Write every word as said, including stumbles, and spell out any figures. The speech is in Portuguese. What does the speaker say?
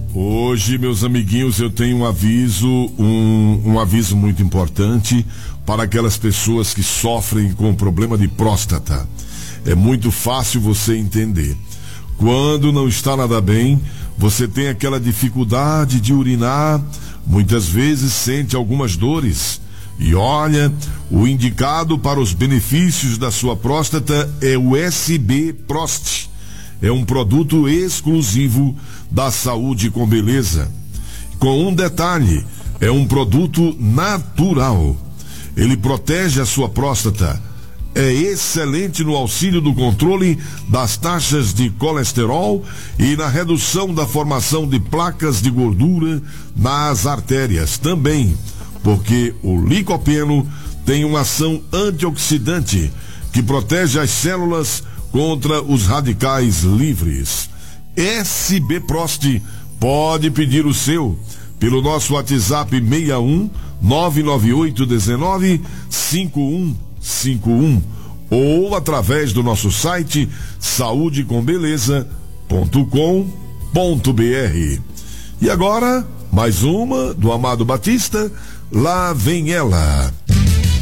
Hoje, meus amiguinhos, eu tenho um aviso, um, um aviso muito importante para aquelas pessoas que sofrem com problema de próstata. É muito fácil você entender. Quando não está nada bem, você tem aquela dificuldade de urinar, muitas vezes sente algumas dores. E olha, o indicado para os benefícios da sua próstata é o S B Prost. É um produto exclusivo da Saúde com Beleza. Com um detalhe, é um produto natural. Ele protege a sua próstata. É excelente no auxílio do controle das taxas de colesterol e na redução da formação de placas de gordura nas artérias. Também, porque o licopeno tem uma ação antioxidante que protege as células contra os radicais livres. S B Prost, pode pedir o seu pelo nosso WhatsApp seis um nove nove oito um nove cinco um cinco um ou através do nosso site saúde com beleza ponto com ponto br. E agora, mais uma do Amado Batista, Lá Vem Ela.